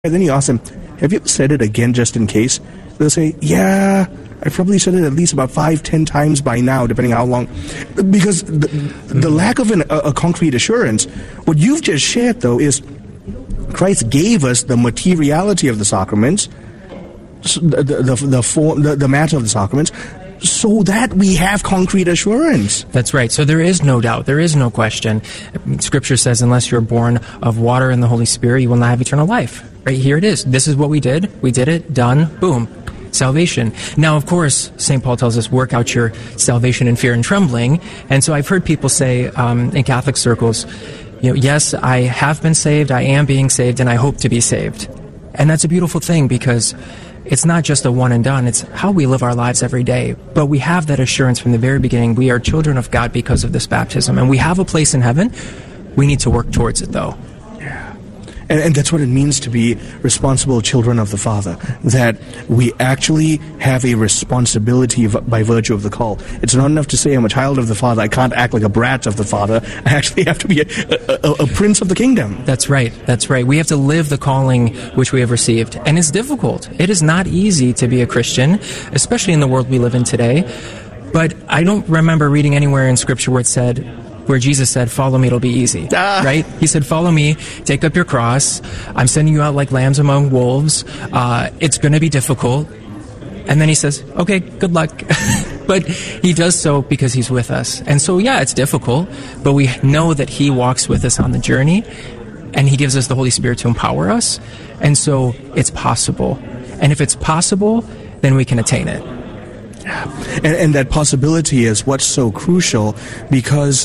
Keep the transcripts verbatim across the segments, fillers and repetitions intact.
And then you ask them, have you said it again just in case? They'll say, yeah, I probably said it at least about five, ten times by now, depending how long. Because the, the lack of an, a, a concrete assurance, what you've just shared, though, is Christ gave us the materiality of the sacraments, the, the, the, form, the, the matter of the sacraments, so that we have concrete assurance. That's right. So there is no doubt. There is no question. Scripture says, unless you're born of water and the Holy Spirit, you will not have eternal life. Right here it is. This is what we did. We did it. Done. Boom. Salvation. Now, of course, Saint Paul tells us, work out your salvation in fear and trembling. And so I've heard people say um, in Catholic circles, you know, yes, I have been saved, I am being saved, and I hope to be saved. And that's a beautiful thing, because it's not just a one and done, it's how we live our lives every day. But we have that assurance from the very beginning. We are children of God because of this baptism, and we have a place in heaven. We need to work towards it, though. Yeah. And, and that's what it means to be responsible children of the Father, that we actually have a responsibility v- by virtue of the call. It's not enough to say I'm a child of the Father, I can't act like a brat of the Father. I actually have to be a, a, a prince of the kingdom. That's right, that's right. We have to live the calling which we have received. And it's difficult. It is not easy to be a Christian, especially in the world we live in today. But I don't remember reading anywhere in Scripture where it said, where Jesus said, follow me, it'll be easy, ah. right? He said, follow me, take up your cross. I'm sending you out like lambs among wolves. Uh, it's going to be difficult. And then he says, okay, good luck. But he does so because he's with us. And so, yeah, it's difficult, but we know that he walks with us on the journey, and he gives us the Holy Spirit to empower us. And so it's possible. And if it's possible, then we can attain it. And, and that possibility is what's so crucial, because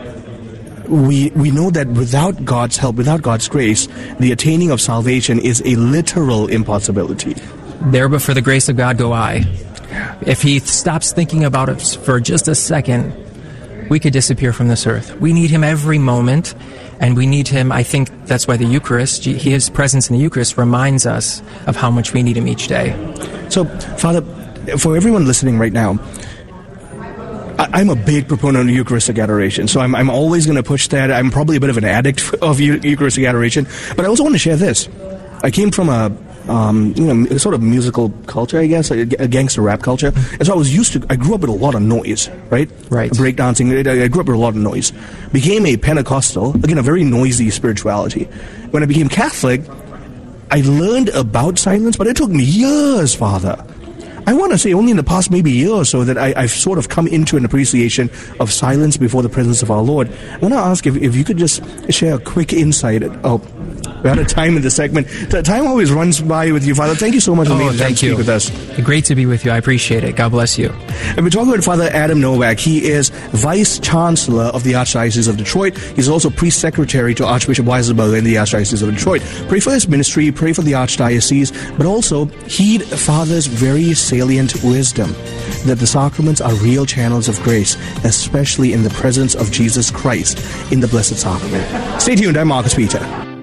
we we know that without God's help, without God's grace, the attaining of salvation is a literal impossibility. There but for the grace of God go I. If he stops thinking about us for just a second, we could disappear from this earth. We need him every moment, and we need him, I think that's why the Eucharist, his presence in the Eucharist reminds us of how much we need him each day. So, Father, for everyone listening right now, I'm a big proponent of Eucharistic adoration, so I'm, I'm always going to push that. I'm probably a bit of an addict of Eucharistic adoration, but I also want to share this. I came from a um, you know, sort of musical culture, I guess, a, a gangster rap culture, and so I was used to, I grew up with a lot of noise, right? Right. Breakdancing, I grew up with a lot of noise. Became a Pentecostal, again, a very noisy spirituality. When I became Catholic, I learned about silence, but it took me years, Father. I want to say only in the past maybe year or so that I, I've sort of come into an appreciation of silence before the presence of our Lord. I want to ask if, if you could just share a quick insight. Oh, we're out of time in this segment. The time always runs by with you, Father. Thank you so much for being here to speak with us. Great to be with you. I appreciate it. God bless you. And we're talking with Father Adam Nowak. He is Vice Chancellor of the Archdiocese of Detroit. He's also Priest Secretary to Archbishop Weiselberger in the Archdiocese of Detroit. Pray for his ministry, pray for the Archdiocese, but also heed Father's very salient wisdom that the sacraments are real channels of grace, especially in the presence of Jesus Christ in the Blessed Sacrament. Stay tuned. I'm Marcus Peter.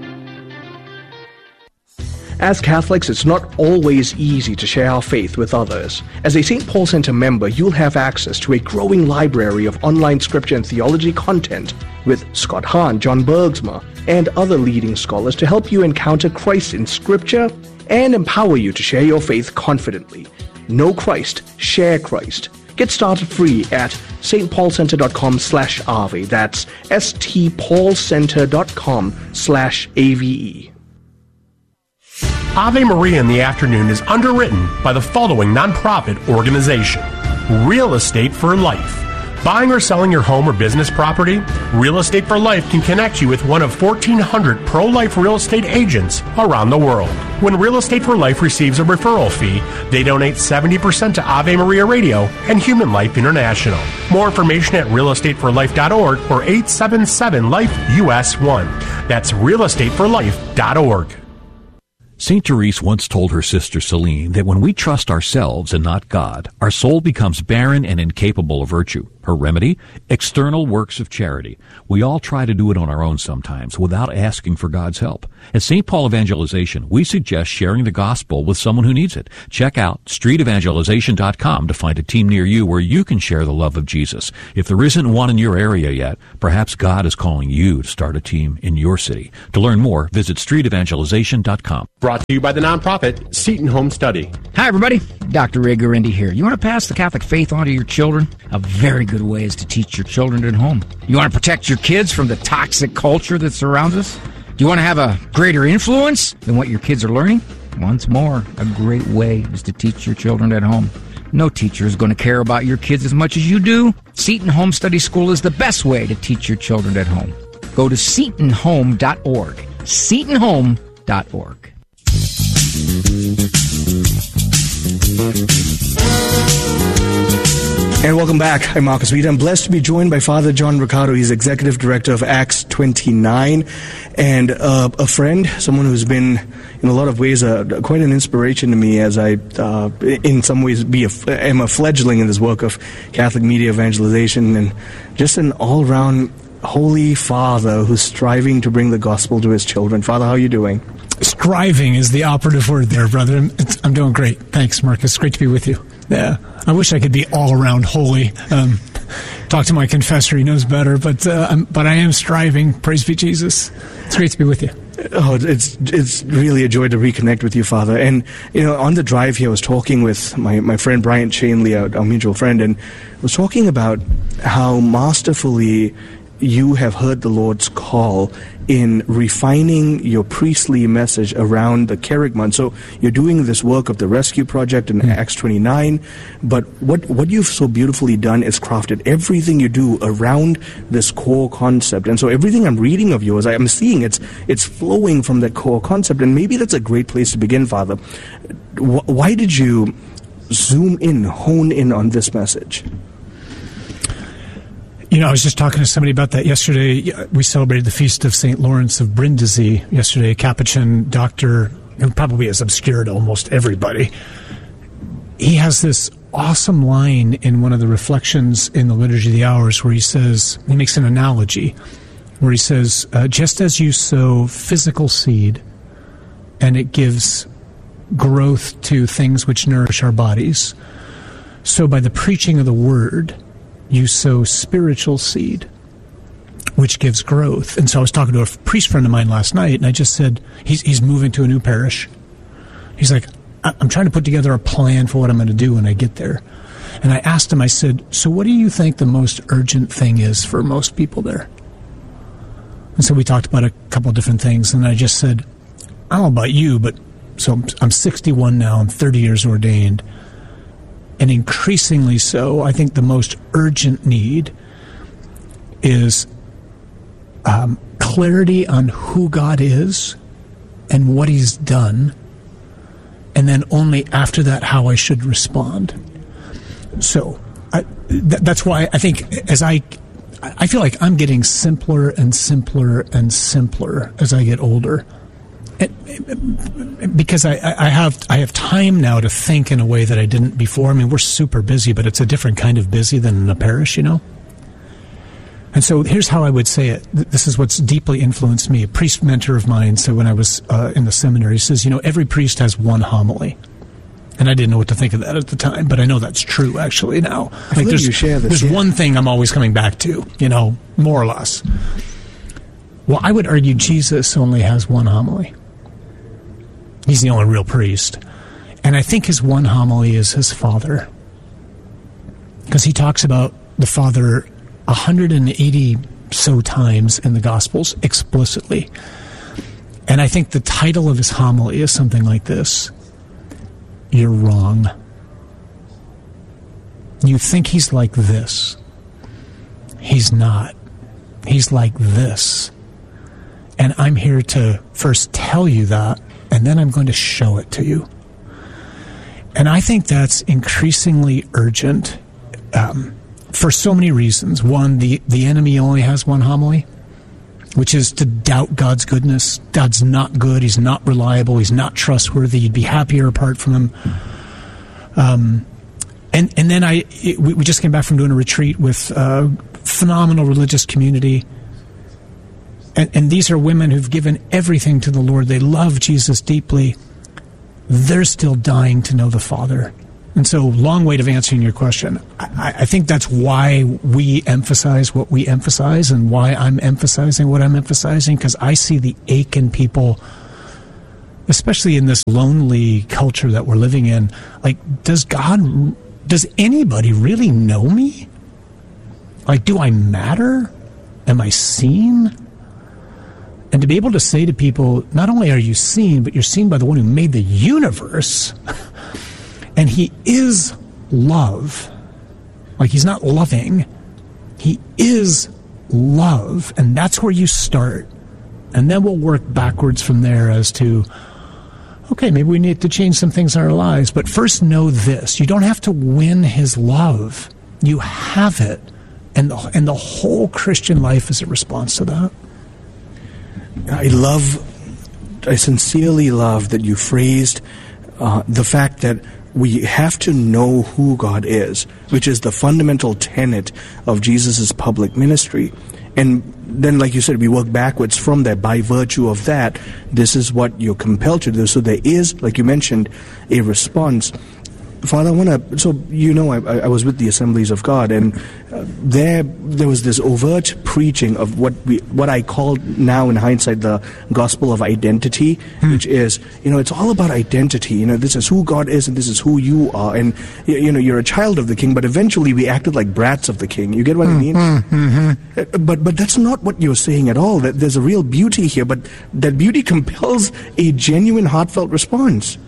As Catholics, it's not always easy to share our faith with others. As a Saint Paul Center member, you'll have access to a growing library of online scripture and theology content with Scott Hahn, John Bergsma, and other leading scholars to help you encounter Christ in Scripture and empower you to share your faith confidently. Know Christ, share Christ. Get started free at stpaulcenter.com slash Ave. That's stpaulcenter.com slash A-V-E. Ave Maria in the Afternoon is underwritten by the following nonprofit organization: Real Estate for Life. Buying or selling your home or business property? Real Estate for Life can connect you with one of fourteen hundred pro-life real estate agents around the world. When Real Estate for Life receives a referral fee, they donate seventy percent to Ave Maria Radio and Human Life International. More information at real estate for life dot org or eight seven seven life U S one. That's real estate for life dot org. Saint Therese once told her sister Celine that when we trust ourselves and not God, our soul becomes barren and incapable of virtue. Her remedy? External works of charity. We all try to do it on our own sometimes without asking for God's help. At Saint Paul Evangelization, we suggest sharing the gospel with someone who needs it. Check out street evangelization dot com to find a team near you where you can share the love of Jesus. If there isn't one in your area yet, perhaps God is calling you to start a team in your city. To learn more, visit street evangelization dot com. Brought to you by the nonprofit Seton Home Study. Hi, everybody. Doctor Ray Guarendi here. You want to pass the Catholic faith on to your children? A very good way is to teach your children at home. You want to protect your kids from the toxic culture that surrounds us? Do you want to have a greater influence than what your kids are learning? Once more, a great way is to teach your children at home. No teacher is going to care about your kids as much as you do. Seton Home Study School is the best way to teach your children at home. Go to seton home dot org. seton home dot org. And welcome back. I'm Marcus Vita. I'm blessed to be joined by Father John Riccardo. He's Executive Director of Acts twenty-nine, and uh, a friend, someone who's been, in a lot of ways, uh, quite an inspiration to me as I, uh, in some ways, be a, am a fledgling in this work of Catholic media evangelization, and just an all-round holy father who's striving to bring the gospel to his children. Father, how are you doing? Striving is the operative word there, brother. I'm, it's, I'm doing great. Thanks, Marcus. Great to be with you. Yeah, I wish I could be all around holy. Um, talk to my confessor; he knows better. But uh, I'm, but I am striving. Praise be Jesus. It's great to be with you. Oh, it's it's really a joy to reconnect with you, Father. And you know, on the drive here, I was talking with my, my friend Brian Chainley, our, our mutual friend, and was talking about how masterfully you have heard the Lord's call in refining your priestly message around the Kerygma. So you're doing this work of the Rescue Project in mm. Acts twenty-nine, but what, what you've so beautifully done is crafted everything you do around this core concept. And so everything I'm reading of yours, I'm seeing it's it's flowing from that core concept, and maybe that's a great place to begin, Father. Why did you zoom in, hone in on this message? You know, I was just talking to somebody about that yesterday. We celebrated the feast of Saint Lawrence of Brindisi yesterday, a Capuchin doctor who probably has obscured almost everybody. He has this awesome line in one of the reflections in the Liturgy of the Hours where he says, he makes an analogy, where he says, uh, just as you sow physical seed and it gives growth to things which nourish our bodies, so by the preaching of the word, you sow spiritual seed, which gives growth. And so I was talking to a priest friend of mine last night, and I just said, he's, he's moving to a new parish. He's like, I'm trying to put together a plan for what I'm going to do when I get there. And I asked him, I said, so what do you think the most urgent thing is for most people there? And so we talked about a couple of different things, and I just said, I don't know about you, but so I'm, I'm sixty-one now, I'm thirty years ordained. And increasingly so, I think the most urgent need is um, clarity on who God is and what he's done, and then only after that how I should respond. So I, th- that's why I think as I, I feel like I'm getting simpler and simpler and simpler as I get older. Because I, I have I have time now to think in a way that I didn't before. I mean, we're super busy, but it's a different kind of busy than in a parish, you know? And so here's how I would say it. This is what's deeply influenced me. A priest mentor of mine said when I was uh, in the seminary, he says, you know, every priest has one homily. And I didn't know what to think of that at the time, but I know that's true actually now. I like there's, you share this, there's yeah. one thing I'm always coming back to, you know, more or less. Well, I would argue Jesus only has one homily. He's the only real priest. And I think his one homily is his Father. Because he talks about the Father one hundred eighty so times in the Gospels explicitly. And I think the title of his homily is something like this: You're wrong. You think he's like this. He's not. He's like this. And I'm here to first tell you that, and then I'm going to show it to you. And I think that's increasingly urgent um, for so many reasons. One, the, the enemy only has one homily, which is to doubt God's goodness. God's not good. He's not reliable. He's not trustworthy. You'd be happier apart from him. Um, And and then I it, we, we just came back from doing a retreat with a phenomenal religious community. And, and these are women who've given everything to the Lord. They love Jesus deeply. They're still dying to know the Father. And so, long way of answering your question. I, I think that's why we emphasize what we emphasize and why I'm emphasizing what I'm emphasizing, because I see the ache in people, especially in this lonely culture that we're living in. Like, does God, does anybody really know me? Like, do I matter? Am I seen? And to be able to say to people, not only are you seen, but you're seen by the one who made the universe, and he is love. Like, he's not loving. He is love. And that's where you start. And then we'll work backwards from there as to, okay, maybe we need to change some things in our lives. But first know this. You don't have to win his love. You have it. And the, and the whole Christian life is a response to that. I love, I sincerely love that you phrased uh, the fact that we have to know who God is, which is the fundamental tenet of Jesus' public ministry. And then, like you said, we work backwards from there. By virtue of that, this is what you're compelled to do. So there is, like you mentioned, a response. Father, I want to, so you know, I, I was with the Assemblies of God, and uh, there there was this overt preaching of what we, what I call now in hindsight the gospel of identity, hmm. which is, you know, it's all about identity. You know, this is who God is, and this is who you are, and you, you know, you're a child of the King. But eventually, we acted like brats of the King. You get what hmm. I mean? Mm-hmm. Uh, but but that's not what you're saying at all. That there's a real beauty here, but that beauty compels a genuine, heartfelt response.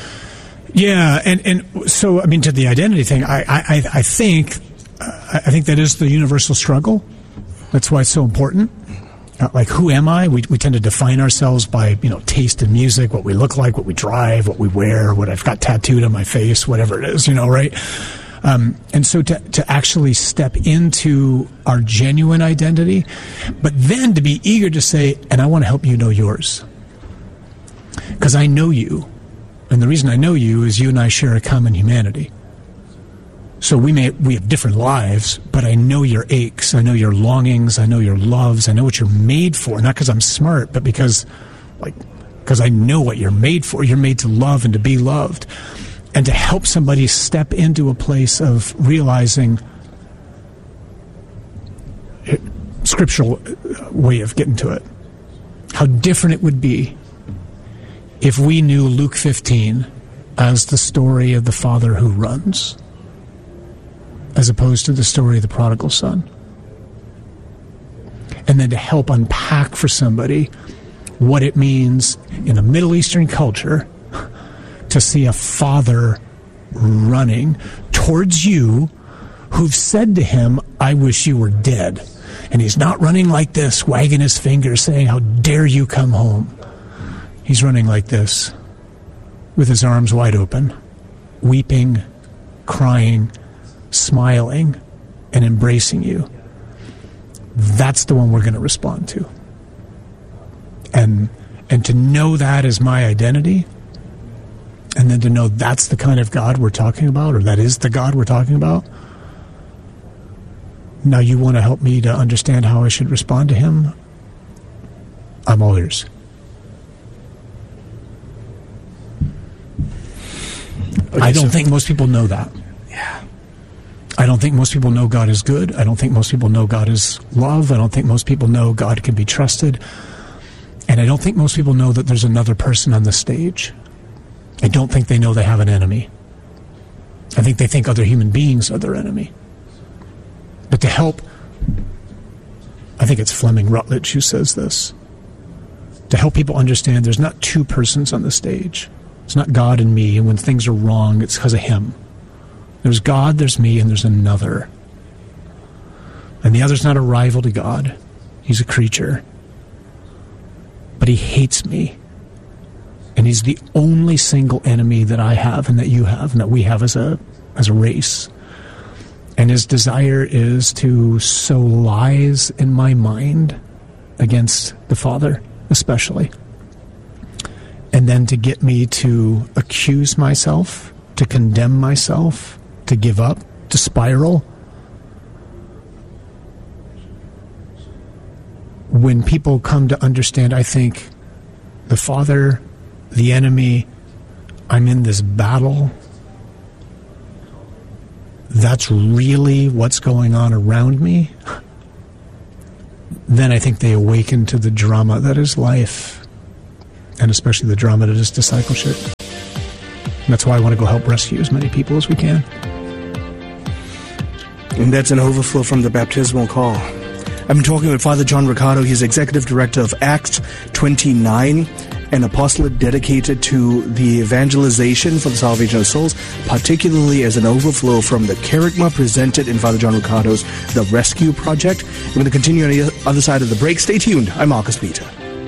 Yeah, and, and so I mean, to the identity thing, I I, I think uh, I think that is the universal struggle. That's why it's so important. Uh, like, who am I? We we tend to define ourselves by, you know, taste in music, what we look like, what we drive, what we wear, what I've got tattooed on my face, whatever it is, you know, right? Um, and so to to actually step into our genuine identity, but then to be eager to say, and I want to help you know yours, because I know you. And the reason I know you is you and I share a common humanity. So we may we have different lives, but I know your aches, I know your longings, I know your loves, I know what you're made for. Not because I'm smart, but because, like, because I know what you're made for. You're made to love and to be loved, and to help somebody step into a place of realizing. Scriptural way of getting to it, how different it would be if we knew Luke fifteen as the story of the father who runs, as opposed to the story of the prodigal son. And then to help unpack for somebody what it means in a Middle Eastern culture to see a father running towards you who've said to him, I wish you were dead. And he's not running like this, wagging his finger, saying, how dare you come home. He's running like this, with his arms wide open, weeping, crying, smiling, and embracing you. That's the one we're going to respond to. And and to know that as my identity, and then to know that's the kind of God we're talking about, or that is the God we're talking about. Now you want to help me to understand how I should respond to him? I'm all ears. Okay, I don't so, think most people know that. Yeah. I don't think most people know God is good. I don't think most people know God is love. I don't think most people know God can be trusted. And I don't think most people know that there's another person on the stage. I don't think they know they have an enemy. I think they think other human beings are their enemy. But to help, I think it's Fleming Rutledge who says this, to help people understand there's not two persons on the stage. It's not God and me, and when things are wrong, it's because of him. There's God, there's me, and there's another. And the other's not a rival to God. He's a creature. But he hates me. And he's the only single enemy that I have and that you have and that we have as a as a race. And his desire is to sow lies in my mind against the Father, especially. And then to get me to accuse myself, to condemn myself, to give up, to spiral. When people come to understand, I think, the Father, the enemy, I'm in this battle, that's really what's going on around me, then I think they awaken to the drama that is life, and especially the drama that is discipleship. And that's why I want to go help rescue as many people as we can. And that's an overflow from the baptismal call. I've been talking with Father John Riccardo. He's Executive Director of Acts twenty-nine, an apostolate dedicated to the evangelization for the salvation of souls, particularly as an overflow from the kerygma presented in Father John Riccardo's The Rescue Project. We're going to continue on the other side of the break. Stay tuned. I'm Marcus Peter.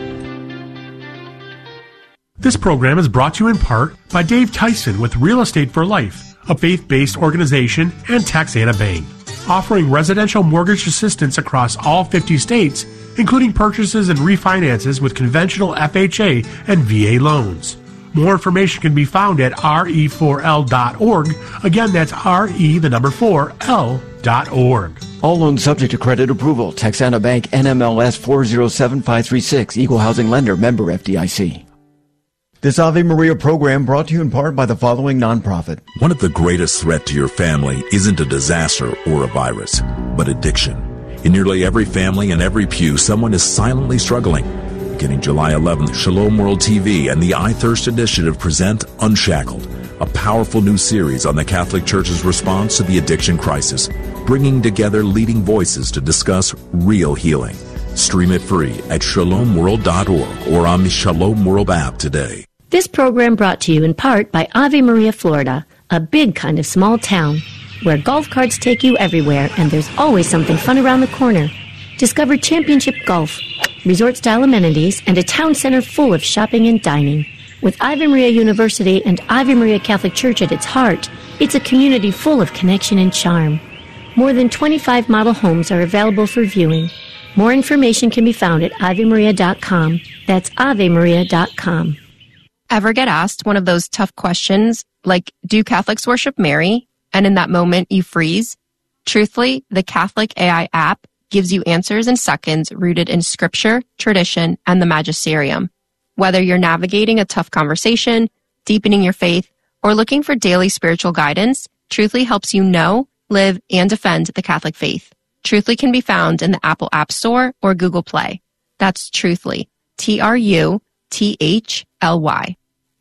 This program is brought to you in part by Dave Tyson with Real Estate for Life, a faith-based organization, and Texana Bank, offering residential mortgage assistance across all fifty states, including purchases and refinances with conventional F H A and V A loans. More information can be found at R E four L dot org. Again, that's R E, the number four, L dot org. All loans subject to credit approval. Texana Bank, N M L S four zero seven five three six. Equal housing lender. Member F D I C. This Ave Maria program brought to you in part by the following nonprofit. One of the greatest threats to your family isn't a disaster or a virus, but addiction. In nearly every family and every pew, someone is silently struggling. Beginning July eleventh, Shalom World T V and the I Thirst Initiative present Unshackled, a powerful new series on the Catholic Church's response to the addiction crisis, bringing together leading voices to discuss real healing. Stream it free at shalom world dot org or on the Shalom World app today. This program brought to you in part by Ave Maria, Florida, a big kind of small town where golf carts take you everywhere and there's always something fun around the corner. Discover championship golf, resort-style amenities, and a town center full of shopping and dining. With Ave Maria University and Ave Maria Catholic Church at its heart, it's a community full of connection and charm. More than twenty-five model homes are available for viewing. More information can be found at ave maria dot com. That's ave maria dot com. Ever get asked one of those tough questions like, do Catholics worship Mary? And in that moment you freeze? Truthfully, the Catholic A I app gives you answers in seconds rooted in scripture, tradition, and the magisterium. Whether you're navigating a tough conversation, deepening your faith, or looking for daily spiritual guidance, Truthfully helps you know, live, and defend the Catholic faith. Truthfully can be found in the Apple App Store or Google Play. That's Truthfully. T R U T H L Y.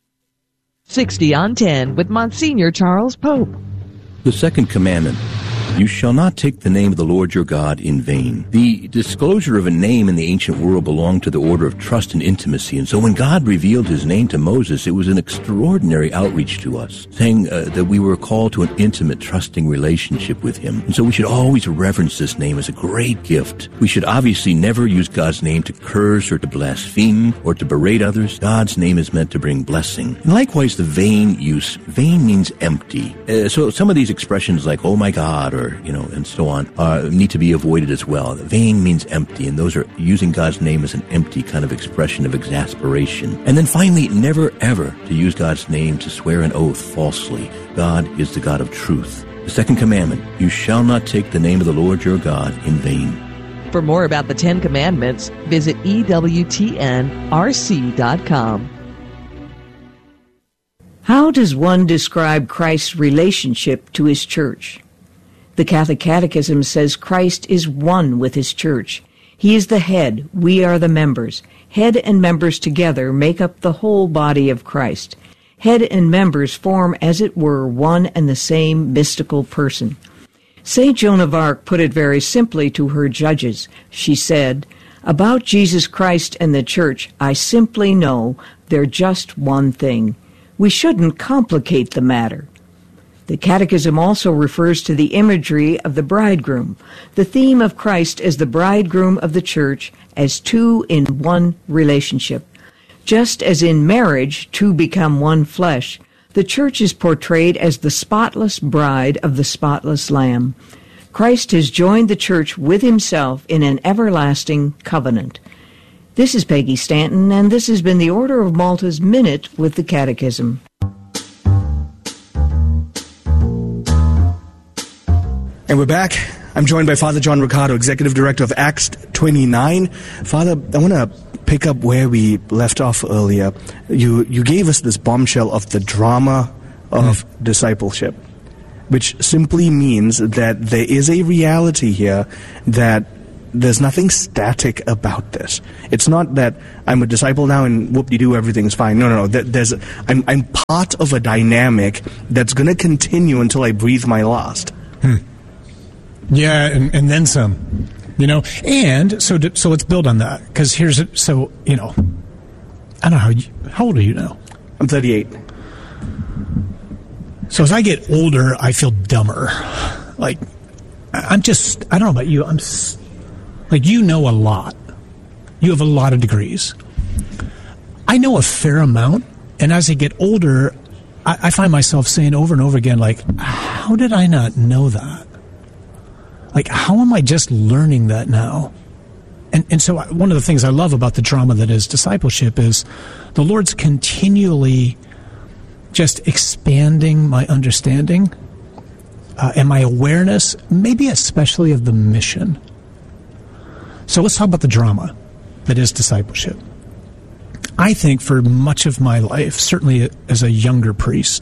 sixty on ten with Monsignor Charles Pope. The second commandment, you shall not take the name of the Lord your God in vain. The disclosure of a name in the ancient world belonged to the order of trust and intimacy, and so when God revealed his name to Moses, it was an extraordinary outreach to us, saying uh, that we were called to an intimate, trusting relationship with him. And so we should always reverence this name as a great gift. We should obviously never use God's name to curse or to blaspheme or to berate others. God's name is meant to bring blessing. And likewise, the vain use, vain means empty. Uh, so some of these expressions like, oh my God, or, you know, and so on, uh, need to be avoided as well. Vain means empty, and those are using God's name as an empty kind of expression of exasperation. And then finally, never ever to use God's name to swear an oath falsely. God is the God of truth. The second commandment, you shall not take the name of the Lord your God in vain. For more about the Ten Commandments, visit E W T N R C dot com. How does one describe Christ's relationship to his church? The Catholic Catechism says Christ is one with his church. He is the head, we are the members. Head and members together make up the whole body of Christ. Head and members form, as it were, one and the same mystical person. Saint Joan of Arc put it very simply to her judges. She said, about Jesus Christ and the church, I simply know they're just one thing. We shouldn't complicate the matter. The Catechism also refers to the imagery of the bridegroom, the theme of Christ as the bridegroom of the church, as two in one relationship. Just as in marriage, two become one flesh, the church is portrayed as the spotless bride of the spotless Lamb. Christ has joined the church with himself in an everlasting covenant. This is Peggy Stanton, and this has been the Order of Malta's Minute with the Catechism. And we're back. I'm joined by Father John Riccardo, Executive Director of Acts twenty-nine. Father, I want to pick up where we left off earlier. You you gave us this bombshell of the drama of mm. discipleship, which simply means that there is a reality here that there's nothing static about this. It's not that I'm a disciple now and whoop-de-doo, everything's fine. No, no, no. There's, I'm, I'm part of a dynamic that's going to continue until I breathe my last. Hmm. Yeah, and, and then some, you know. And so, so let's build on that, because here's it. So, you know, I don't know how. You, how old are you now? I'm thirty-eight. So as I get older, I feel dumber. Like I'm just. I don't know about you. I'm like you know a lot. You have a lot of degrees. I know a fair amount, and as I get older, I, I find myself saying over and over again, like, how did I not know that? Like, how am I just learning that now? And and so one of the things I love about the drama that is discipleship is the Lord's continually just expanding my understanding uh, and my awareness, maybe especially of the mission. So let's talk about the drama that is discipleship. I think for much of my life, certainly as a younger priest,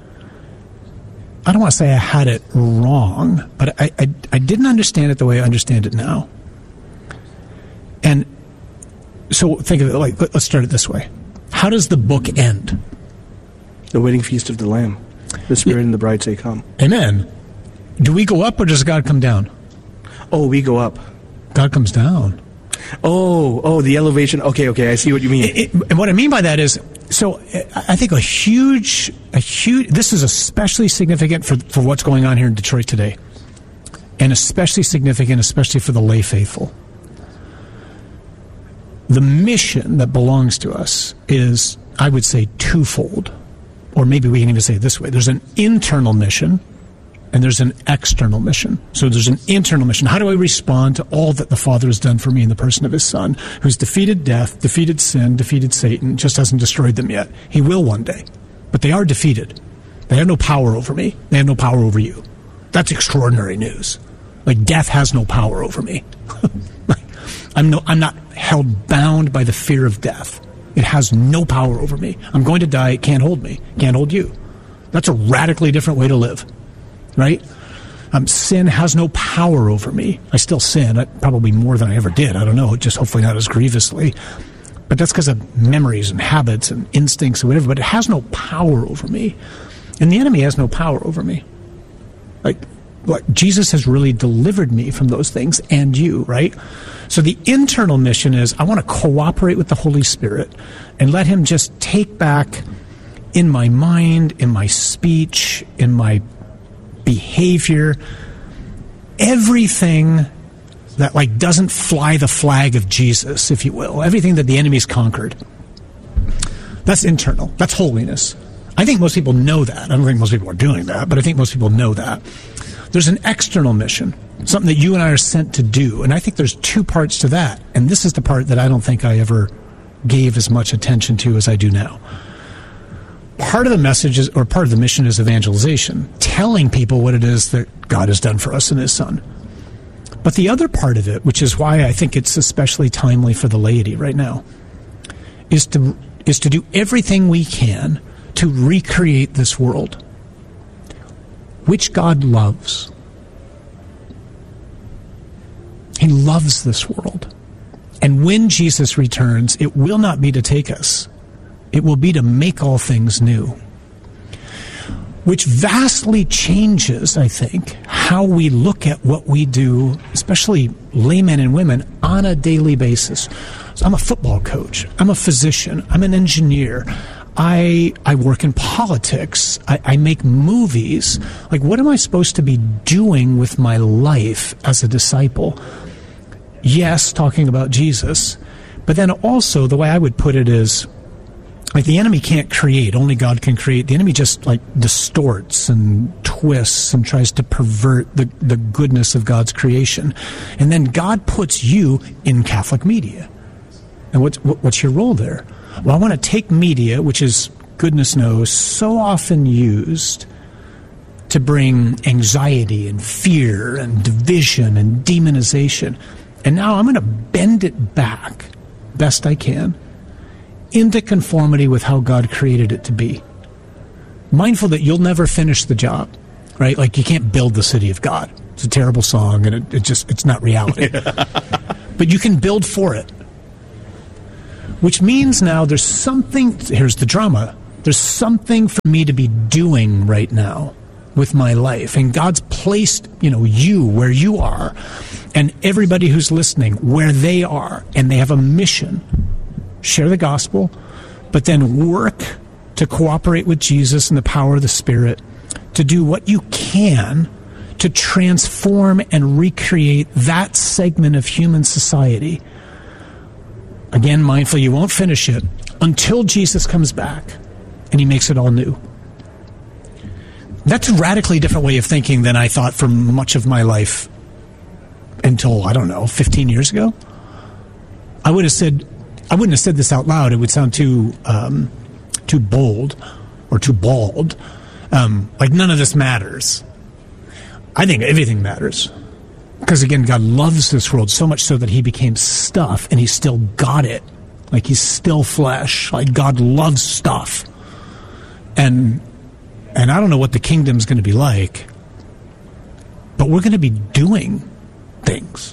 I don't want to say I had it wrong, but I, I, I didn't understand it the way I understand it now. And so think of it like, let's start it this way. How does the book end? The wedding feast of the Lamb. The Spirit yeah. and the bride say, come. Amen. Do we go up or does God come down? Oh, we go up. God comes down. Oh, oh, the elevation. Okay, okay, I see what you mean. It, it, and what I mean by that is, so I think a huge, a huge, this is especially significant for, for what's going on here in Detroit today. And especially significant, especially for the lay faithful. The mission that belongs to us is, I would say, twofold. Or maybe we can even say it this way. There's an internal mission and there's an external mission. So there's an internal mission. How do I respond to all that the Father has done for me in the person of His Son, who's defeated death, defeated sin, defeated Satan, just hasn't destroyed them yet. He will one day. But they are defeated. They have no power over me. They have no power over you. That's extraordinary news. Like, death has no power over me. I'm, no, I'm not held bound by the fear of death. It has no power over me. I'm going to die. It can't hold me. Can't hold you. That's a radically different way to live. Right? Um, sin has no power over me. I still sin, probably more than I ever did. I don't know, just hopefully not as grievously. But that's because of memories and habits and instincts and whatever. But it has no power over me. And the enemy has no power over me. Like, like Jesus has really delivered me from those things, and you, right? So the internal mission is I want to cooperate with the Holy Spirit and let Him just take back in my mind, in my speech, in my behavior, everything that like doesn't fly the flag of Jesus, if you will, everything that the enemy's conquered. That's internal. That's holiness. I think most people know that. I don't think most people are doing that, but I think most people know that. There's an external mission, something that you and I are sent to do, and I think there's two parts to that, and this is the part that I don't think I ever gave as much attention to as I do now. Part of the message is, or part of the mission is evangelization, telling people what it is that God has done for us in His Son. But the other part of it, which is why I think it's especially timely for the laity right now, is to is to do everything we can to recreate this world, which God loves. He loves this world. And when Jesus returns, it will not be to take us. It will be to make all things new, which vastly changes, I think, how we look at what we do, especially laymen and women, on a daily basis. So I'm a football coach. I'm a physician. I'm an engineer. I I work in politics. I, I make movies. Like, what am I supposed to be doing with my life as a disciple? Yes, talking about Jesus, but then also the way I would put it is, like, the enemy can't create, only God can create. The enemy just, like, distorts and twists and tries to pervert the, the goodness of God's creation. And then God puts you in Catholic media. And what's, what's your role there? Well, I want to take media, which is, goodness knows, so often used to to bring anxiety and fear and division and demonization. And now I'm going to bend it back, best I can, into conformity with how God created it to be. Mindful that you'll never finish the job, right? Like, you can't build the city of God. It's a terrible song, and it, it just, it's not reality. But you can build for it. Which means now there's something, here's the drama, there's something for me to be doing right now with my life. And God's placed, you know, you where you are, and everybody who's listening where they are, and they have a mission. Share the gospel, but then work to cooperate with Jesus and the power of the Spirit to do what you can to transform and recreate that segment of human society. Again, mindful you won't finish it until Jesus comes back and he makes it all new. That's a radically different way of thinking than I thought for much of my life until, I don't know, fifteen years ago. I would have said, I wouldn't have said this out loud. It would sound too um, too bold or too bald. Um, like none of this matters. I think everything matters. Because again, God loves this world so much so that he became stuff and he still got it. Like he's still flesh. Like God loves stuff. And and I don't know what the kingdom's going to be like, but we're going to be doing things.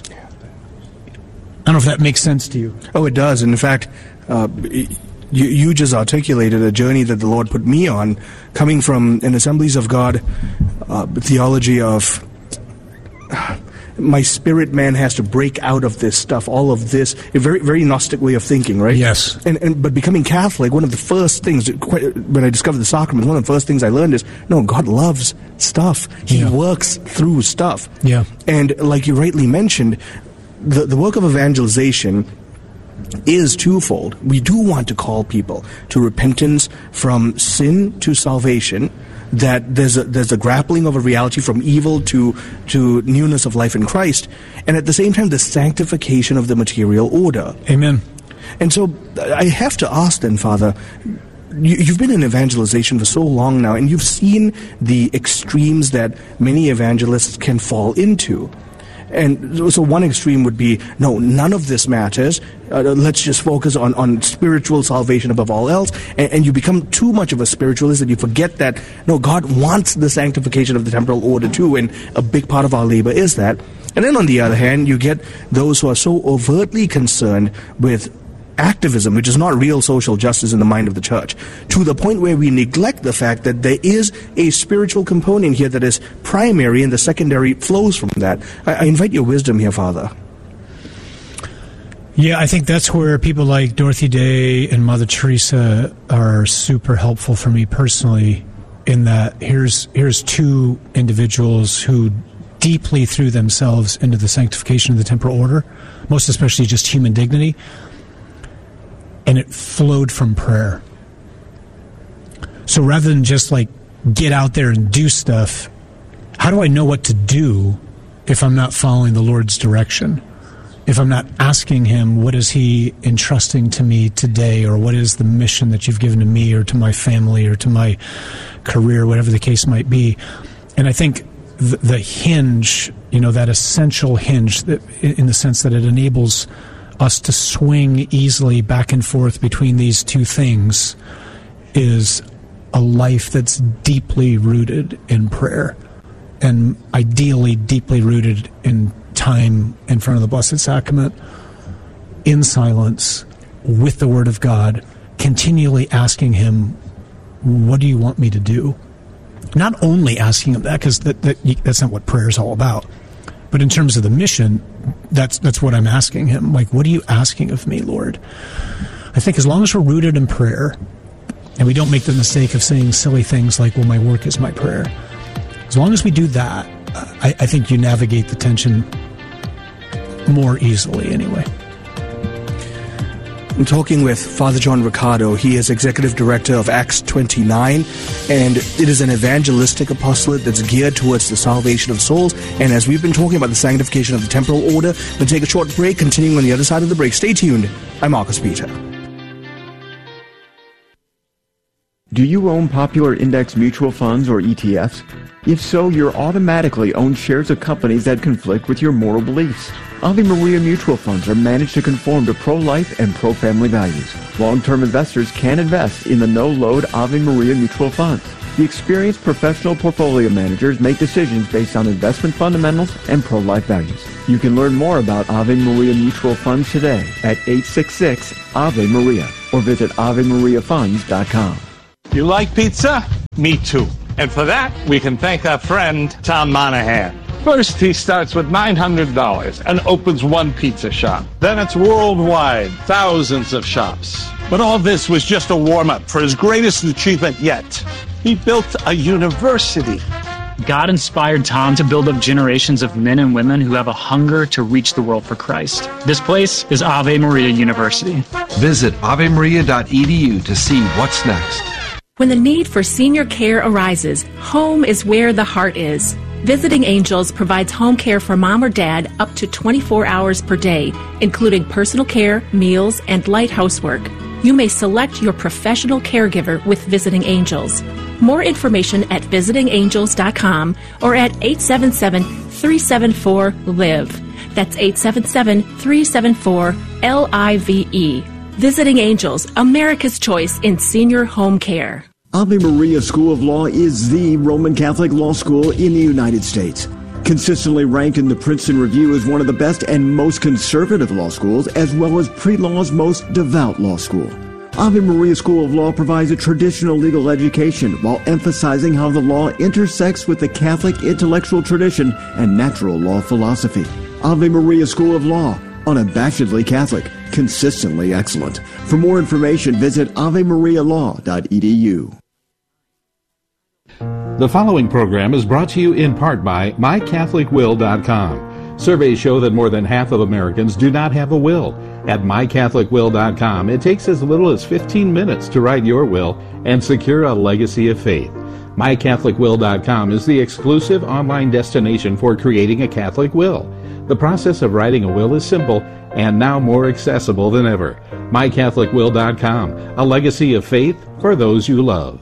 I don't know if that makes sense to you. Oh, it does. And in fact, uh, you, you just articulated a journey that the Lord put me on, coming from an Assemblies of God uh, theology of uh, my spirit man has to break out of this stuff, all of this, a very, very Gnostic way of thinking, right? Yes. And, and but becoming Catholic, one of the first things, when I discovered the sacraments, one of the first things I learned is, no, God loves stuff. He yeah. works through stuff. Yeah. And like you rightly mentioned, the, the work of evangelization is twofold. We do want to call people to repentance from sin to salvation, that there's a, there's a grappling of a reality from evil to to newness of life in Christ, and at the same time the sanctification of the material order. Amen. And so I have to ask then, Father, you, you've been in evangelization for so long now, and you've seen the extremes that many evangelists can fall into. And so one extreme would be, no, none of this matters. Uh, let's just focus on, on spiritual salvation above all else. And, and you become too much of a spiritualist that you forget that, no, God wants the sanctification of the temporal order too, and a big part of our labor is that. And then on the other hand, you get those who are so overtly concerned with activism, which is not real social justice in the mind of the church, to the point where we neglect the fact that there is a spiritual component here that is primary and the secondary flows from that. I, I invite your wisdom here, Father. Yeah, I think that's where people like Dorothy Day and Mother Teresa are super helpful for me personally, in that here's here's two individuals who deeply threw themselves into the sanctification of the temporal order, most especially just human dignity. And it flowed from prayer. So rather than just like get out there and do stuff, how do I know what to do if I'm not following the Lord's direction? If I'm not asking him, what is he entrusting to me today? Or what is the mission that you've given to me or to my family or to my career, whatever the case might be? And I think the, the hinge, you know, that essential hinge that, in the sense that it enables us to swing easily back and forth between these two things, is a life that's deeply rooted in prayer, and ideally deeply rooted in time in front of the Blessed Sacrament, in silence, with the Word of God, continually asking him, what do you want me to do? Not only asking him that, because that, that, that's not what prayer is all about, but in terms of the mission, that's that's what I'm asking him. Like, what are you asking of me, Lord? I think as long as we're rooted in prayer, and we don't make the mistake of saying silly things like, well, my work is my prayer. As long as we do that, I, I think you navigate the tension more easily anyway. I'm talking with Father John Riccardo. He is Executive Director of Acts twenty-nine, and it is an evangelistic apostolate that's geared towards the salvation of souls. And as we've been talking about the sanctification of the temporal order, we'll take a short break, continuing on the other side of the break. Stay tuned. I'm Marcus Peter. Do you own popular index mutual funds or E T Fs? If so, you're automatically own shares of companies that conflict with your moral beliefs. Ave Maria mutual funds are managed to conform to pro-life and pro-family values. Long-term investors can invest in the no-load Ave Maria mutual funds. The experienced professional portfolio managers make decisions based on investment fundamentals and pro-life values. You can learn more about Ave Maria mutual funds today at eight six six Ave Maria or visit ave maria funds dot com. You like pizza? Me too. And for that, we can thank our friend, Tom Monahan. First, he starts with nine hundred dollars and opens one pizza shop. Then it's worldwide, thousands of shops. But all this was just a warm-up for his greatest achievement yet. He built a university. God inspired Tom to build up generations of men and women who have a hunger to reach the world for Christ. This place is Ave Maria University. Visit ave maria dot e d u to see what's next. When the need for senior care arises, home is where the heart is. Visiting Angels provides home care for mom or dad up to twenty-four hours per day, including personal care, meals, and light housework. You may select your professional caregiver with Visiting Angels. More information at visiting angels dot com or at eight seven seven, three seven four, L I V E. That's eight seven seven, three seven four, L I V E. Visiting Angels, America's choice in senior home care. Ave Maria School of Law is the Roman Catholic law school in the United States. Consistently ranked in the Princeton Review as one of the best and most conservative law schools, as well as pre-law's most devout law school. Ave Maria School of Law provides a traditional legal education while emphasizing how the law intersects with the Catholic intellectual tradition and natural law philosophy. Ave Maria School of Law, unabashedly Catholic, consistently excellent. For more information, visit ave maria law dot e d u. The following program is brought to you in part by my catholic will dot com. Surveys show that more than half of Americans do not have a will. At my catholic will dot com, it takes as little as fifteen minutes to write your will and secure a legacy of faith. my catholic will dot com is the exclusive online destination for creating a Catholic will. The process of writing a will is simple and now more accessible than ever. my catholic will dot com, a legacy of faith for those you love.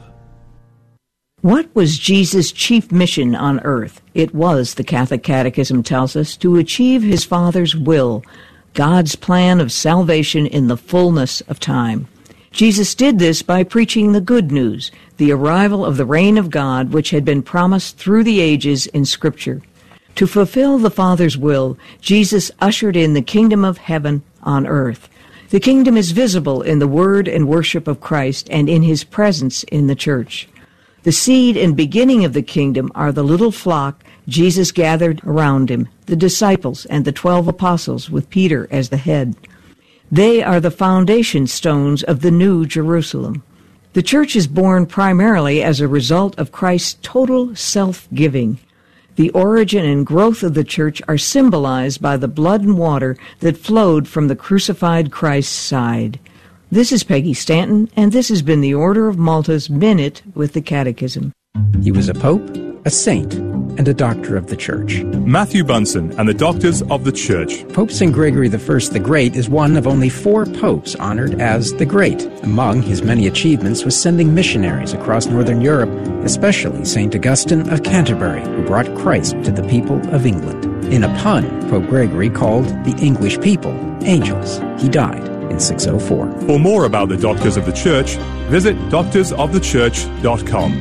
What was Jesus' chief mission on earth? It was, the Catholic Catechism tells us, to achieve his Father's will, God's plan of salvation in the fullness of time. Jesus did this by preaching the good news, the arrival of the reign of God, which had been promised through the ages in Scripture. To fulfill the Father's will, Jesus ushered in the kingdom of heaven on earth. The kingdom is visible in the word and worship of Christ and in his presence in the church. The seed and beginning of the kingdom are the little flock Jesus gathered around him, the disciples and the twelve apostles with Peter as the head. They are the foundation stones of the new Jerusalem. The church is born primarily as a result of Christ's total self-giving. The origin and growth of the church are symbolized by the blood and water that flowed from the crucified Christ's side. This is Peggy Stanton, and this has been the Order of Malta's Minute with the Catechism. He was a pope, a saint, and a doctor of the Church. Matthew Bunson and the Doctors of the Church. Pope Saint Gregory the First the Great is one of only four popes honored as the Great. Among his many achievements was sending missionaries across northern Europe, especially Saint Augustine of Canterbury, who brought Christ to the people of England. In a pun, Pope Gregory called the English people angels. He died in six oh four. For more about the Doctors of the Church, visit doctors of the church dot com.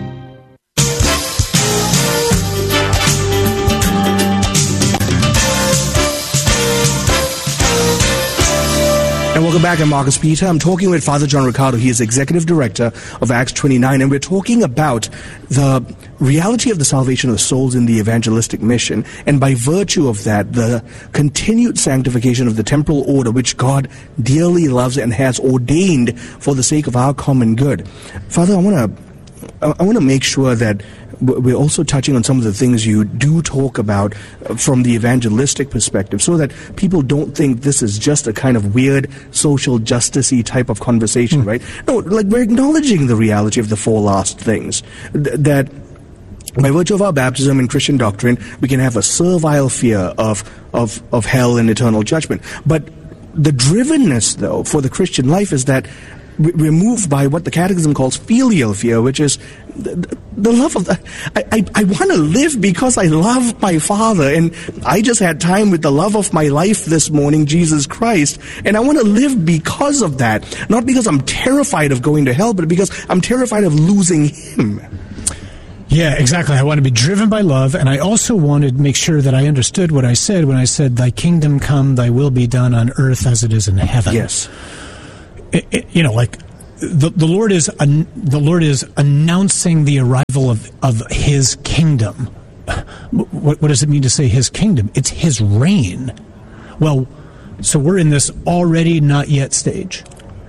And welcome back. I'm Marcus Peter. I'm talking with Father John Riccardo. He is Executive Director of Acts twenty-nine, and we're talking about the reality of the salvation of the souls in the evangelistic mission, and by virtue of that, the continued sanctification of the temporal order, which God dearly loves and has ordained for the sake of our common good. Father, I want to I want to make sure that we're also touching on some of the things you do talk about from the evangelistic perspective, so that people don't think this is just a kind of weird social justice-y type of conversation, mm. right? No, like we're acknowledging the reality of the four last things. Th- that by virtue of our baptism and Christian doctrine, we can have a servile fear of, of, of hell and eternal judgment. But the drivenness, though, for the Christian life is that we're moved by what the Catechism calls filial fear, which is the, the love of the, I, I, I want to live because I love my Father, and I just had time with the love of my life this morning, Jesus Christ, and I want to live because of that, not because I'm terrified of going to hell, but because I'm terrified of losing Him. Yeah, exactly. I want to be driven by love, and I also wanted to make sure that I understood what I said when I said, "Thy kingdom come, thy will be done on earth as it is in heaven." Yes. It, it, you know, like the the Lord is an, the Lord is announcing the arrival of, of His kingdom. What, what does it mean to say His kingdom? It's His reign. Well, so we're in this already not yet stage.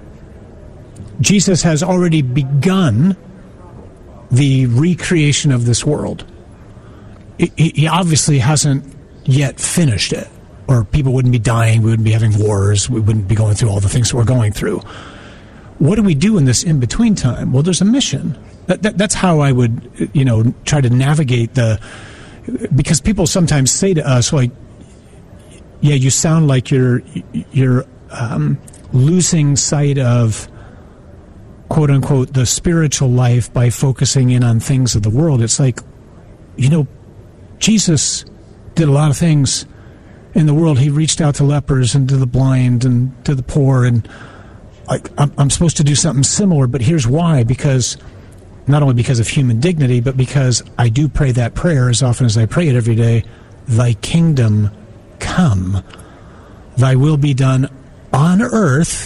Jesus has already begun the recreation of this world. He, he obviously hasn't yet finished it, or people wouldn't be dying, we wouldn't be having wars, we wouldn't be going through all the things that we're going through. What do we do in this in-between time? Well, there's a mission. That, that, that's how I would, you know, try to navigate the... Because people sometimes say to us, like, yeah, you sound like you're, you're um, losing sight of, quote-unquote, the spiritual life by focusing in on things of the world. It's like, you know, Jesus did a lot of things in the world. He reached out to lepers and to the blind and to the poor, and I, I'm, I'm supposed to do something similar, but here's why. Because, not only because of human dignity, but because I do pray that prayer as often as I pray it every day, thy kingdom come, thy will be done on earth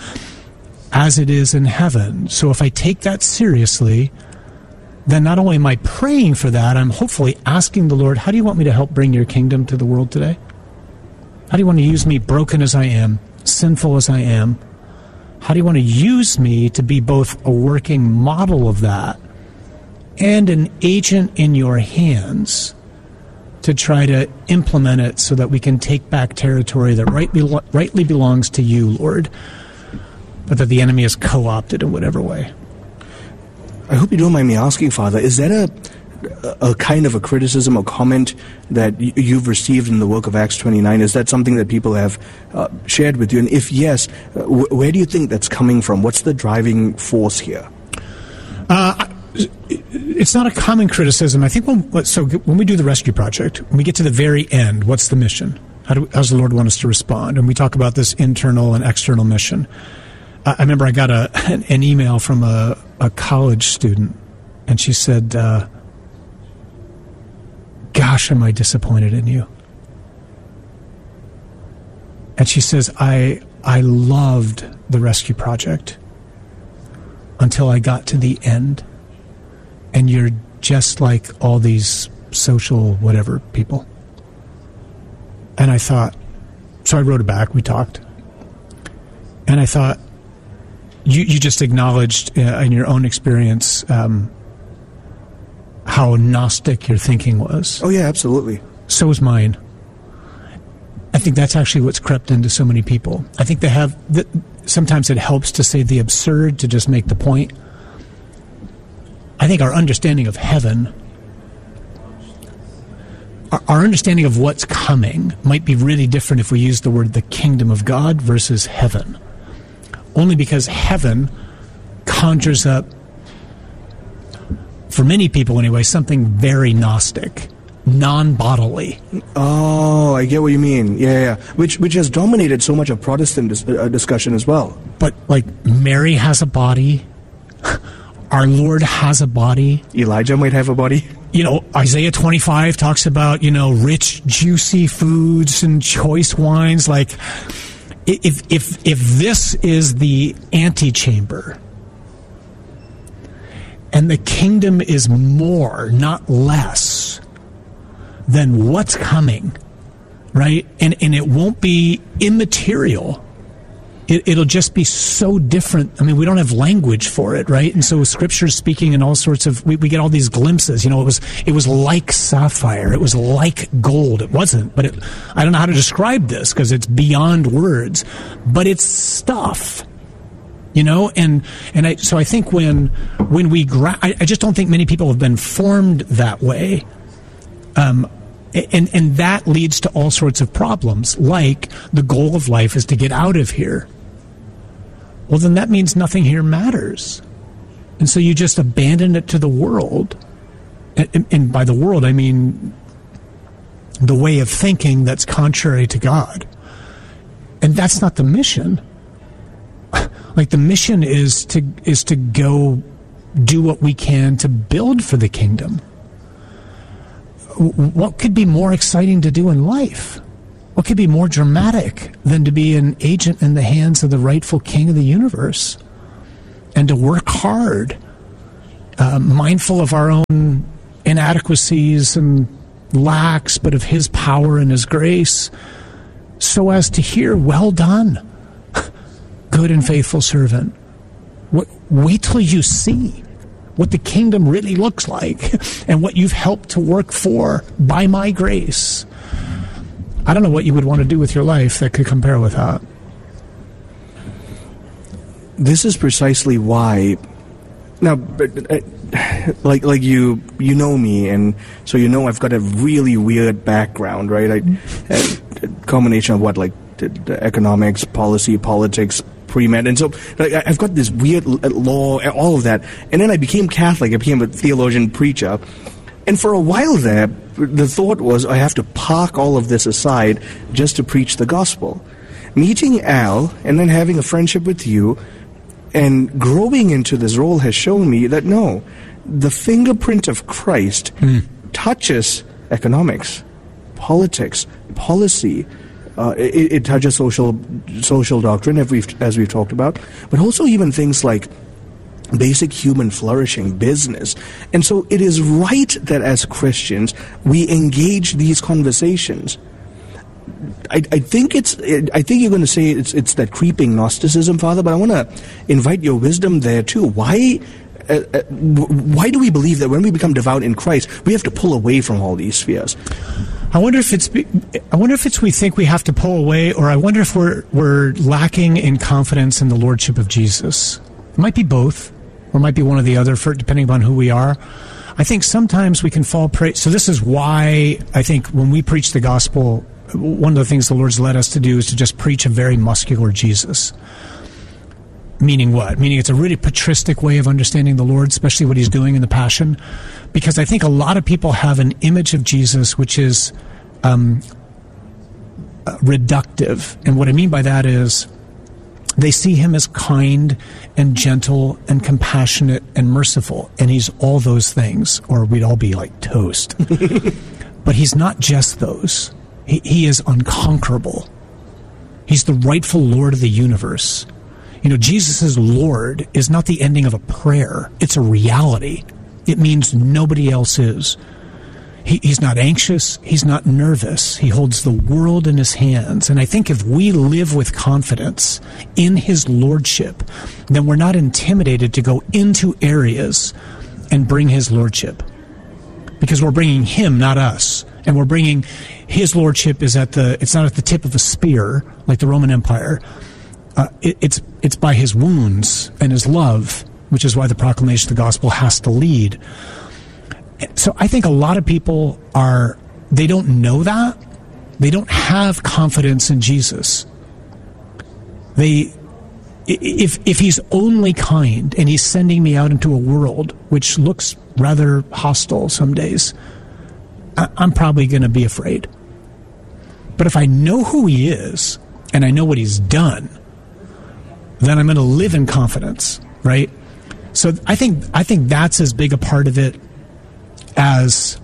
as it is in heaven. So if I take that seriously, then not only am I praying for that, I'm hopefully asking the Lord, how do you want me to help bring your kingdom to the world today? How do you want to use me, broken as I am, sinful as I am? How do you want to use me to be both a working model of that and an agent in your hands to try to implement it so that we can take back territory that rightly, rightly belongs to you, Lord, but that the enemy has co-opted in whatever way? I hope you don't mind me asking, Father, is that a, a kind of a criticism or comment that y- you've received in the work of Acts twenty-nine? Is that something that people have uh, shared with you? And if yes, uh, wh- where do you think that's coming from? What's the driving force here? Uh, it's not a common criticism. I think when, so when we do the Rescue Project, when we get to the very end, what's the mission? How, do, how does the Lord want us to respond? And we talk about this internal and external mission. I remember I got a, an email from a, a college student, and she said, uh, gosh, am I disappointed in you? And she says, I I loved the Rescue Project until I got to the end, and you're just like all these social whatever people. And I thought, so I wrote it back, we talked, and I thought, You, you just acknowledged uh, in your own experience um, how Gnostic your thinking was. Oh, yeah, absolutely. So was mine. I think that's actually what's crept into so many people. I think they have, the, sometimes it helps to say the absurd to just make the point. I think our understanding of heaven, our, our understanding of what's coming might be really different if we use the word the kingdom of God versus heaven. Only because heaven conjures up, for many people anyway, something very Gnostic, non-bodily. Oh, I get what you mean. Yeah, yeah. Which which has dominated so much of Protestant dis- uh, discussion as well. But, like, Mary has a body. Our Lord has a body. Elijah might have a body. You know, Isaiah twenty-five talks about, you know, rich, juicy foods and choice wines, like... If if if this is the antechamber, and the kingdom is more, not less, than what's coming, right? And and it won't be immaterial. It, it'll just be so different. I mean, we don't have language for it, right? And so Scripture's speaking in all sorts of, we, we get all these glimpses. You know, it was it was like sapphire. It was like gold. It wasn't, but it, I don't know how to describe this because it's beyond words. But it's stuff, you know. And and I, so I think when when we, gra- I, I just don't think many people have been formed that way. Um. And and that leads to all sorts of problems, like the goal of life is to get out of here. well, then that means nothing here matters. And so you just abandon it to the world. And, and by the world, I mean the way of thinking that's contrary to God. And that's not the mission. Like, the mission is to is to go do what we can to build for the kingdom. What could be more exciting to do in life? What could be more dramatic than to be an agent in the hands of the rightful king of the universe and to work hard, uh, mindful of our own inadequacies and lacks, but of his power and his grace, so as to hear, well done, good and faithful servant. Wait till you see what the kingdom really looks like and what you've helped to work for by my grace. I don't know what you would want to do with your life that could compare with that. This is precisely why. Now, uh, like like you you know me, and so you know I've got a really weird background, right? I, a combination of what, like the, the economics, policy, politics, pre-med, and so like, I've got this weird law, all of that, and then I became Catholic. I became a theologian, preacher, and for a while there, the thought was I have to park all of this aside just to preach the gospel. Meeting Al and then having a friendship with you and growing into this role has shown me that no, the fingerprint of Christ mm. touches economics, politics, policy. Uh, it, it touches social social doctrine, as we've, as we've talked about, but also even things like basic human flourishing, business. And so it is right that as Christians, we engage these conversations. I, I think it's. I think you're going to say it's it's that creeping Gnosticism, Father. But I want to invite your wisdom there too. Why, uh, uh, why do we believe that when we become devout in Christ, we have to pull away from all these spheres? I wonder if it's. I wonder if it's we think we have to pull away, or I wonder if we're we're lacking in confidence in the lordship of Jesus. It might be both, or it might be one or the other, for depending upon who we are. I think sometimes we can fall prey. So this is why I think when we preach the gospel, one of the things the Lord's led us to do is to just preach a very muscular Jesus. Meaning what? Meaning it's a really patristic way of understanding the Lord, especially what he's doing in the Passion. Because I think a lot of people have an image of Jesus which is um, uh, reductive. And what I mean by that is they see him as kind and gentle and compassionate and merciful. And he's all those things, or we'd all be like toast. But he's not just those. He, he is unconquerable. He's the rightful Lord of the universe. You know, Jesus' Lord is not the ending of a prayer. It's a reality. It means nobody else is. He, he's not anxious. He's not nervous. He holds the world in his hands. And I think if we live with confidence in his lordship, then we're not intimidated to go into areas and bring his lordship. Because we're bringing him, not us. And we're bringing his lordship is at the, it's not at the tip of a spear like the Roman Empire. Uh, it, it's it's by his wounds and his love, which is why the proclamation of the gospel has to lead. So I think a lot of people are, they don't know that. They don't have confidence in Jesus. They, if if he's only kind and he's sending me out into a world which looks rather hostile some days, I, I'm probably going to be afraid. But if I know who he is and I know what he's done, then I'm going to live in confidence, right? So I think I think that's as big a part of it as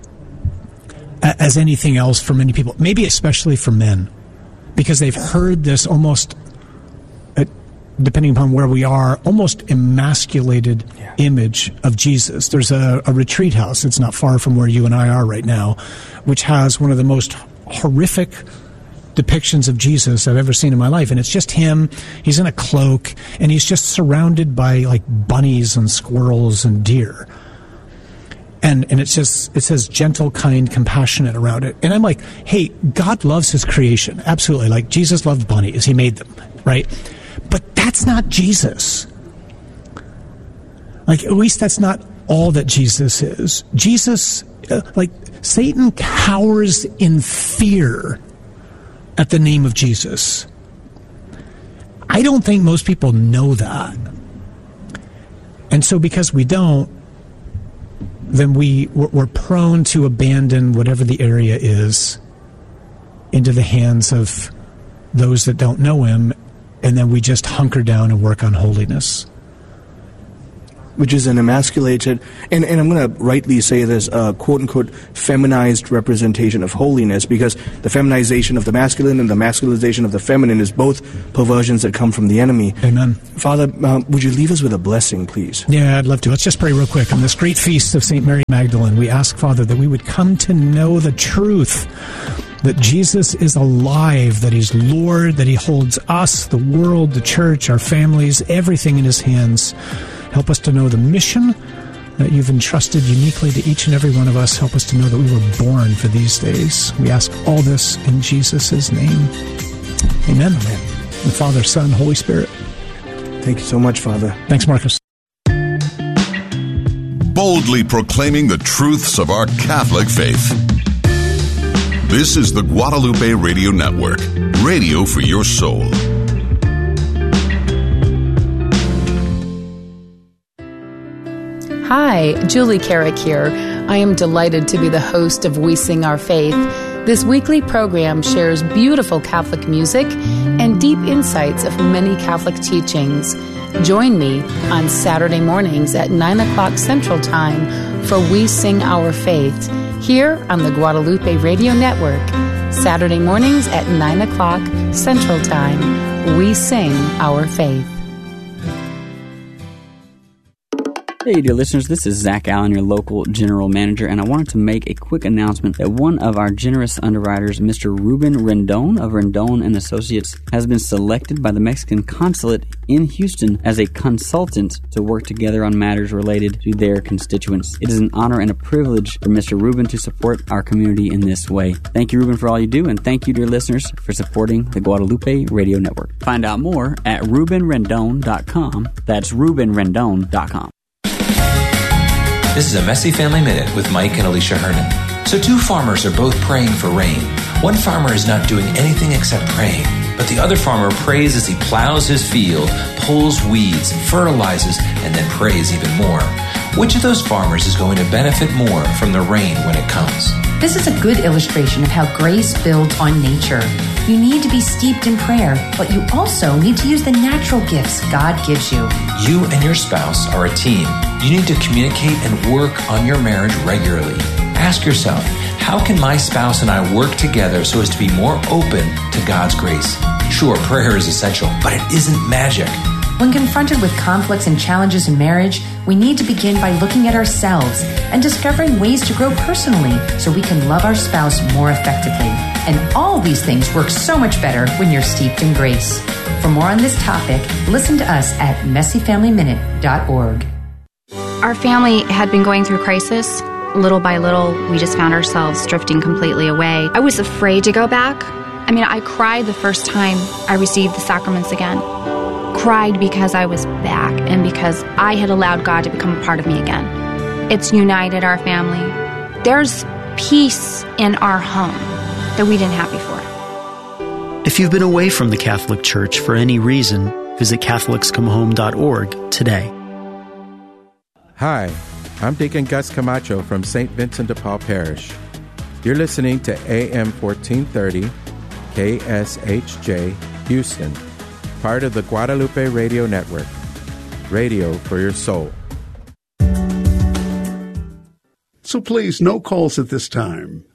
as anything else for many people, maybe especially for men, because they've heard this almost, uh, depending upon where we are, almost emasculated yeah. image of Jesus. There's a, a retreat house, it's not far from where you and I are right now, which has one of the most horrific depictions of Jesus I've ever seen in my life. And it's just him, he's in a cloak, and he's just surrounded by like bunnies and squirrels and deer. And and it's just, it says gentle, kind, compassionate around it. And I'm like, hey, God loves his creation. Absolutely. Like Jesus loved bunnies. He made them, right? But that's not Jesus. Like, at least that's not all that Jesus is. Jesus, uh, like, Satan cowers in fear at the name of Jesus. I don't think most people know that. And so because we don't, then we, we're prone to abandon whatever the area is into the hands of those that don't know him, and then we just hunker down and work on holiness. Which is an emasculated, and, and I'm going to rightly say this, uh, quote-unquote, feminized representation of holiness, because the feminization of the masculine and the masculinization of the feminine is both perversions that come from the enemy. Amen. Father, uh, would you leave us with a blessing, please? Yeah, I'd love to. Let's just pray real quick. On this great feast of Saint Mary Magdalene, we ask, Father, that we would come to know the truth, that Jesus is alive, that he's Lord, that he holds us, the world, the church, our families, everything in his hands. Help us to know the mission that you've entrusted uniquely to each and every one of us. Help us to know that we were born for these days. We ask all this in Jesus' name. Amen. Amen. The Father, Son, Holy Spirit. Thank you so much, Father. Thanks, Marcus. Boldly proclaiming the truths of our Catholic faith. This is the Guadalupe Radio Network, radio for your soul. Hi, Julie Carrick here. I am delighted to be the host of We Sing Our Faith. This weekly program shares beautiful Catholic music and deep insights of many Catholic teachings. Join me on Saturday mornings at nine o'clock Central Time for We Sing Our Faith, here on the Guadalupe Radio Network. Saturday mornings at nine o'clock Central Time, We Sing Our Faith. Hey, dear listeners, this is Zach Allen, your local general manager, and I wanted to make a quick announcement that one of our generous underwriters, Mister Ruben Rendon of Rendon and Associates, has been selected by the Mexican consulate in Houston as a consultant to work together on matters related to their constituents. It is an honor and a privilege for Mister Ruben to support our community in this way. Thank you, Ruben, for all you do, and thank you, dear listeners, for supporting the Guadalupe Radio Network. Find out more at ruben rendon dot com. That's ruben rendon dot com. This is a Messy Family Minute with Mike and Alicia Hernon. So two farmers are both praying for rain. One farmer is not doing anything except praying, but the other farmer prays as he plows his field, pulls weeds, fertilizes, and then prays even more. Which of those farmers is going to benefit more from the rain when it comes? This is a good illustration of how grace builds on nature. You need to be steeped in prayer, but you also need to use the natural gifts God gives you. You and your spouse are a team. You need to communicate and work on your marriage regularly. Ask yourself, how can my spouse and I work together so as to be more open to God's grace? Sure, prayer is essential, but it isn't magic. When confronted with conflicts and challenges in marriage, we need to begin by looking at ourselves and discovering ways to grow personally so we can love our spouse more effectively. And all these things work so much better when you're steeped in grace. For more on this topic, listen to us at messy family minute dot org. Our family had been going through crisis. Little by little, we just found ourselves drifting completely away. I was afraid to go back. I mean, I cried the first time I received the sacraments again. Cried because I was back and because I had allowed God to become a part of me again. It's united our family. There's peace in our home that we didn't have before. If you've been away from the Catholic Church for any reason, visit Catholics Come Home dot org today. Hi, I'm Deacon Gus Camacho from Saint Vincent de Paul Parish. You're listening to A M fourteen thirty, K S H J, Houston, part of the Guadalupe Radio Network. Radio for your soul. So please, no calls at this time.